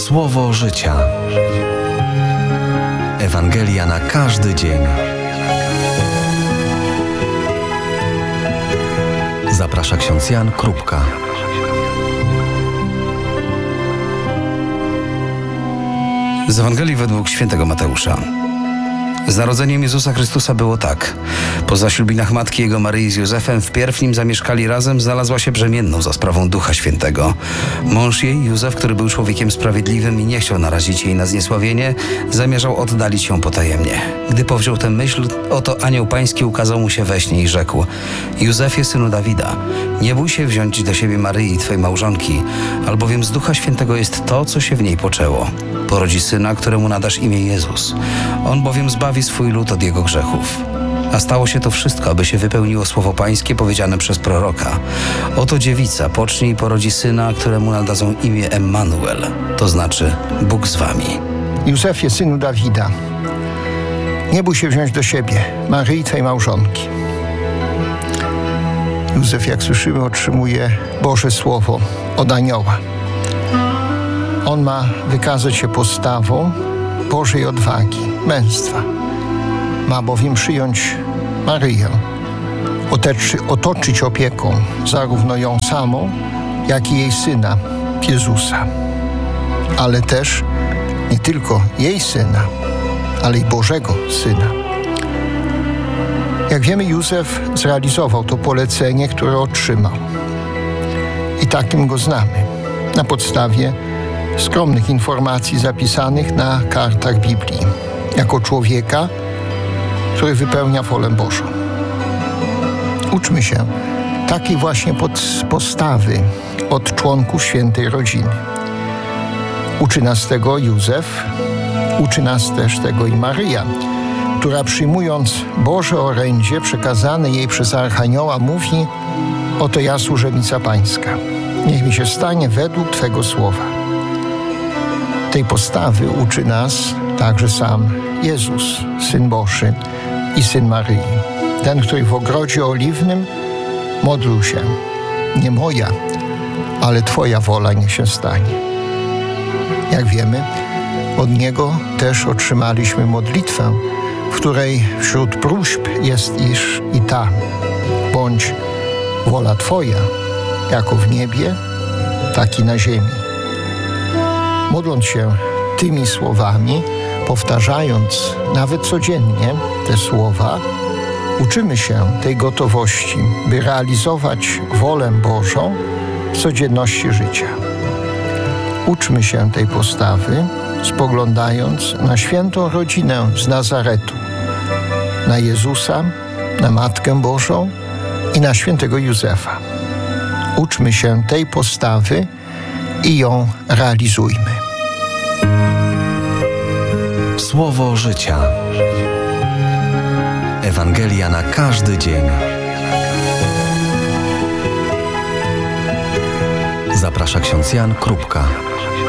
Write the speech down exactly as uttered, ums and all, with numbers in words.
Słowo życia. Ewangelia na każdy dzień. Zaprasza ksiądz Jan Krupka. Z Ewangelii według świętego Mateusza. Z narodzeniem Jezusa Chrystusa było tak. Po zaślubinach matki jego Maryi z Józefem wpierw nim zamieszkali razem, znalazła się brzemienną za sprawą Ducha Świętego. Mąż jej, Józef, który był człowiekiem sprawiedliwym i nie chciał narazić jej na zniesławienie, zamierzał oddalić ją potajemnie. Gdy powziął tę myśl, oto anioł pański ukazał mu się we śnie i rzekł: Józefie, synu Dawida, nie bój się wziąć do siebie Maryi, twej małżonki, albowiem z Ducha Świętego jest to, co się w niej poczęło. Porodzi syna, któremu nadasz imię Jezus. On bowiem zbawi swój lud od jego grzechów. A stało się to wszystko, aby się wypełniło słowo pańskie powiedziane przez proroka. Oto dziewica pocznie i porodzi syna, któremu nadadzą imię Emmanuel, to znaczy Bóg z wami. Józefie, synu Dawida, nie bój się wziąć do siebie Maryi, twej małżonki. Józef, jak słyszymy, otrzymuje Boże Słowo od anioła. On ma wykazać się postawą Bożej odwagi, męstwa. Ma bowiem przyjąć Maryję, otoczy, otoczyć opieką zarówno ją samą, jak i jej syna, Jezusa. Ale też nie tylko jej syna, ale i Bożego Syna. Jak wiemy, Józef zrealizował to polecenie, które otrzymał. I takim go znamy, na podstawie skromnych informacji zapisanych na kartach Biblii, jako człowieka, który wypełnia wolę Bożą. Uczmy się takiej właśnie postawy od członków świętej rodziny. Uczy nas tego Józef, uczy nas też tego i Maryja, która przyjmując Boże orędzie przekazane jej przez Archanioła mówi: oto ja, służebnica pańska, niech mi się stanie według Twego słowa. Tej postawy uczy nas także sam Jezus, Syn Boży i Syn Maryi. Ten, który w ogrodzie oliwnym modlił się: nie moja, ale Twoja wola niech się stanie. Jak wiemy, od Niego też otrzymaliśmy modlitwę, w której wśród próśb jest iż i ta: bądź wola Twoja, jako w niebie, tak i na ziemi. Modląc się tymi słowami, powtarzając nawet codziennie te słowa, uczymy się tej gotowości, by realizować wolę Bożą w codzienności życia. Uczmy się tej postawy, spoglądając na świętą rodzinę z Nazaretu, na Jezusa, na Matkę Bożą i na świętego Józefa. Uczmy się tej postawy i ją realizujmy. Słowo życia. Ewangelia na każdy dzień. Zaprasza ksiądz Jan Krupka.